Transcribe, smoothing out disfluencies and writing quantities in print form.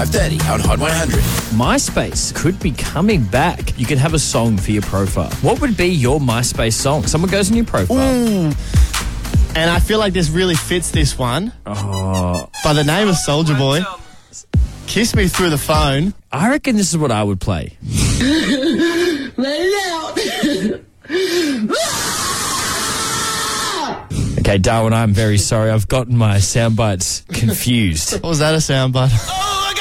5:30 on Hot 100. MySpace could be coming back. You could have a song for your profile. What would be your MySpace song? Someone goes on your profile. Ooh. And I feel like this really fits this one. Oh, By the name of Soulja Boy. Kiss Me Through the Phone. I reckon this is what I would play. Okay, Darwin, I'm very sorry. I've gotten my sound bites confused. What was that a soundbite?